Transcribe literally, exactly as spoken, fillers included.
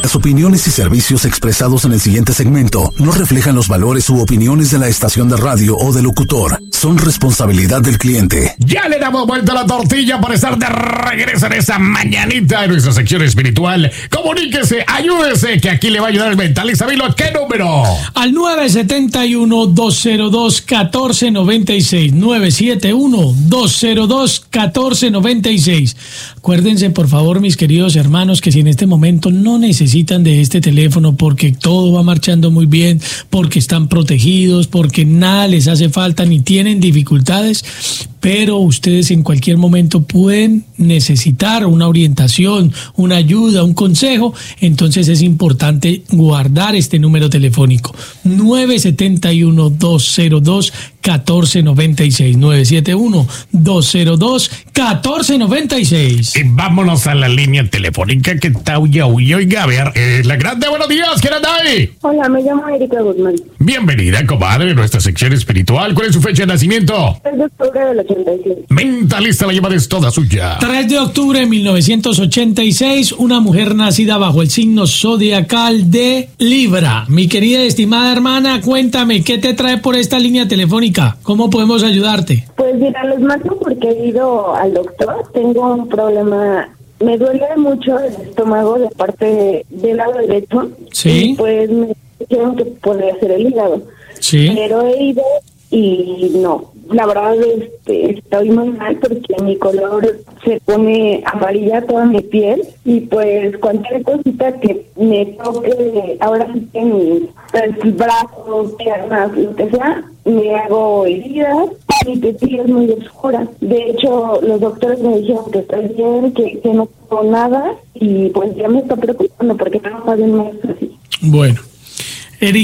Las opiniones y servicios expresados en el siguiente segmento no reflejan los valores u opiniones de la estación de radio o del locutor. Son responsabilidad del cliente. Ya le damos vuelta a la tortilla para estar de regreso en esa mañanita en nuestra sección espiritual. Comuníquese, ayúdese, que aquí le va a ayudar el mentalista. Vilo, ¿qué número? Al nueve siete uno, dos cero dos, uno cuatro nueve seis. nueve siete uno, dos cero dos, uno cuatro nueve seis. Acuérdense, por favor, mis queridos hermanos, que si en este momento no necesitan de este teléfono porque todo va marchando muy bien, porque están protegidos, porque nada les hace falta ni tienen dificultades, pero ustedes en cualquier momento pueden necesitar una orientación, una ayuda, un consejo, entonces es importante guardar este número telefónico. nueve siete uno, dos cero dos, uno cuatro nueve seis. nueve siete uno, dos cero dos, uno cuatro nueve seis. Y vámonos a la línea telefónica que está huya huya. Oiga, a ver, eh, la grande, buenos días, ¿quién anda ahí? Hola, me llamo Erika Guzmán. Bienvenida, comadre, a nuestra sección espiritual. ¿Cuál es su fecha de nacimiento? tres de octubre del ochenta y seis. Mentalista, la llamada es toda suya. tres de octubre de mil novecientos ochenta y seis, una mujer nacida bajo el signo zodiacal de Libra. Mi querida y estimada hermana, cuéntame, ¿qué te trae por esta línea telefónica? ¿Cómo podemos ayudarte? Pues mira, les marco porque he ido al doctor. Tengo un problema, me duele mucho el estómago de parte del lado derecho. Sí. Y pues me dijeron que podría ser el hígado. Sí. Pero he ido y no. La verdad, este, estoy muy mal porque mi color se pone amarilla toda mi piel y pues cualquier cosita que me toque, ahora sí que mi pues, brazos, piernas, lo que sea, me hago heridas. Mi piel es muy oscura. De hecho, los doctores me dijeron que estoy bien, que, que no tengo nada y pues ya me está preocupando porque tengo más de un mes así. Bueno,